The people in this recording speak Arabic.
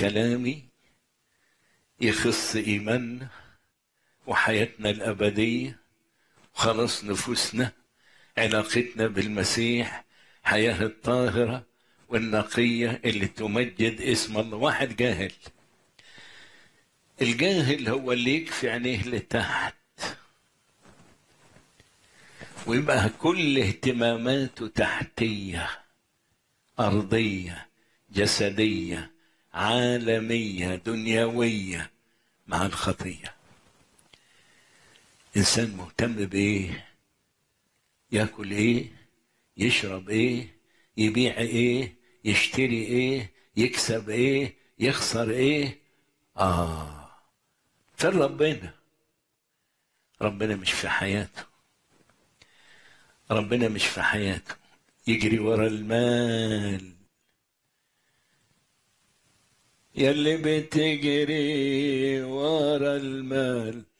كلامي يخص إيماننا وحياتنا الأبدية وخلاص نفوسنا، علاقتنا بالمسيح، حياة الطاهرة والنقية اللي تمجد اسم الله. واحد جاهل، الجاهل هو اللي يكفي عينيه لتحت ويبقى كل اهتماماته تحتية، أرضية، جسدية، عالمية، دنيوية، مع الخطية. إنسان مهتم بإيه؟ يأكل إيه؟ يشرب إيه؟ يبيع إيه؟ يشتري إيه؟ يكسب إيه؟ يخسر إيه؟ فين ربنا؟ ربنا مش في حياته، ربنا مش في حياته. يجري ورا المال. يلي بتجري ورا المال